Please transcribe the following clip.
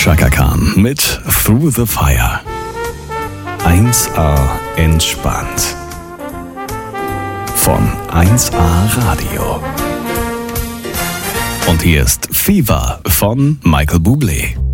Chaka Khan mit Through the Fire. 1A entspannt. Von 1A Radio. Und hier ist Fever von Michael Bublé.